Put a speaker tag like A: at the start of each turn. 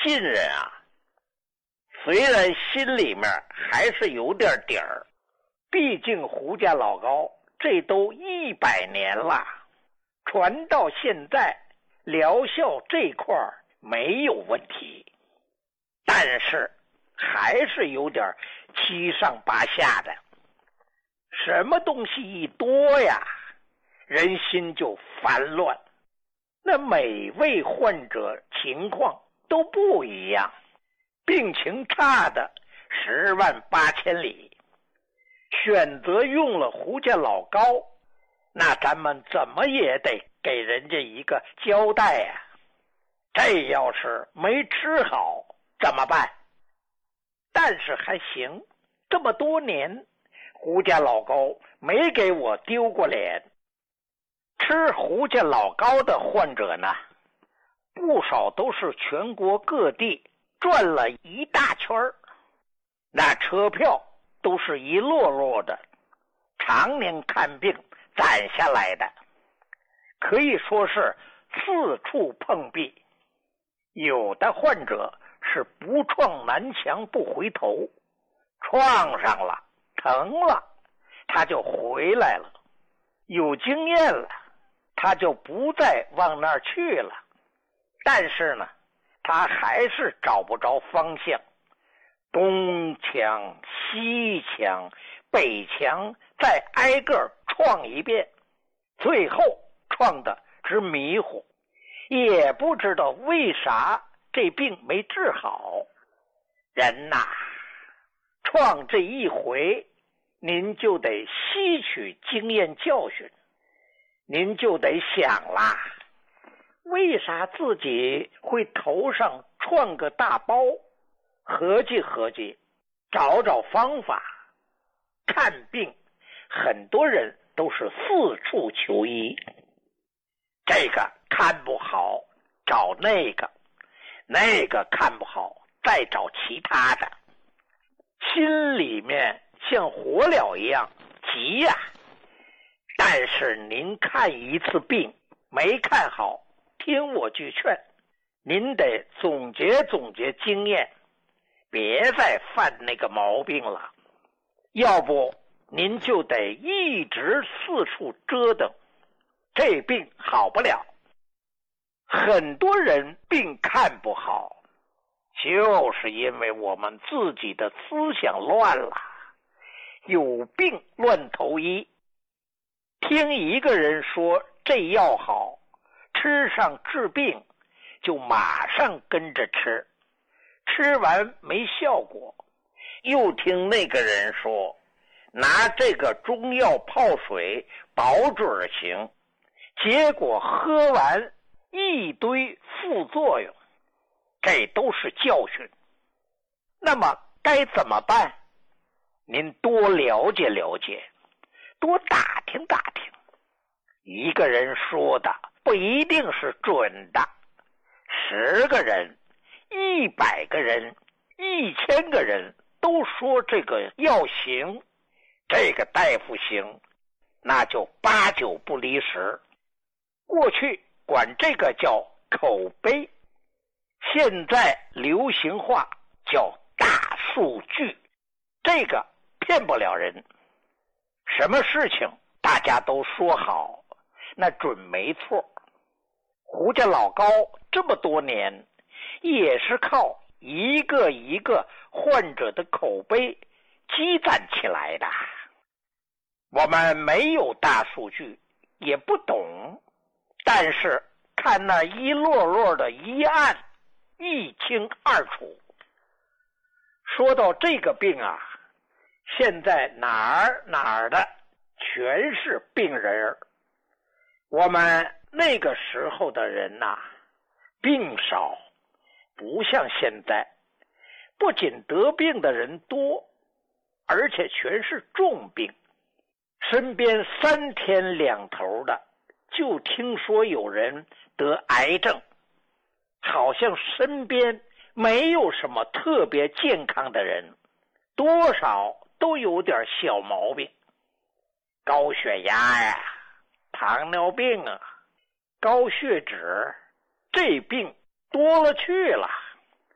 A: 信任啊。虽然心里面还是有点底儿，毕竟胡家老高这都100年了，传到现在疗效这块没有问题，但是还是有点七上八下的。什么东西一多呀，人心就烦乱。那每位患者情况都不一样，病情差的10万8千里，选择用了胡家老高，那咱们怎么也得给人家一个交代呀。这要是没吃好怎么办？但是还行，这么多年胡家老高没给我丢过脸。吃胡家老高的患者呢，不少都是全国各地转了一大圈儿，那车票都是一摞摞的，常年看病攒下来的，可以说是四处碰壁。有的患者是不撞南墙不回头，撞上了疼了他就回来了，有经验了他就不再往那儿去了，但是呢他还是找不着方向，东墙西墙北墙再挨个撞一遍，最后撞的直迷糊，也不知道为啥这病没治好。人呐，撞这一回您就得吸取经验教训，您就得想啦，为啥自己会头上撞个大包？合计合计，找找方法。看病很多人都是四处求医，这个看不好找那个，那个看不好再找其他的，心里面像火燎一样急呀。但是您看一次病没看好，听我句劝，您得总结总结经验，别再犯那个毛病了，要不您就得一直四处折腾，这病好不了。很多人病看不好，就是因为我们自己的思想乱了，有病乱投医。听一个人说这药好，吃上治病，就马上跟着吃，吃完没效果，又听那个人说拿这个中药泡水保准行，结果喝完一堆副作用，这都是教训。那么该怎么办？您多了解了解，多打听打听，一个人说的不一定是准的，10个人、100个人、1000个人都说这个药行，这个大夫行，那就8九不离10。过去管这个叫口碑，现在流行话叫大数据，这个骗不了人。什么事情大家都说好，那准没错。胡家老高这么多年也是靠一个一个患者的口碑积攒起来的。我们没有大数据，也不懂，但是看那一摞摞的医案，一清二楚。说到这个病啊，现在哪儿的全是病人。我们那个时候的人呐，病少，不像现在，不仅得病的人多，而且全是重病。身边3天2头的就听说有人得癌症，好像身边没有什么特别健康的人，多少都有点小毛病，高血压呀，糖尿病啊，高血脂，这病多了去了。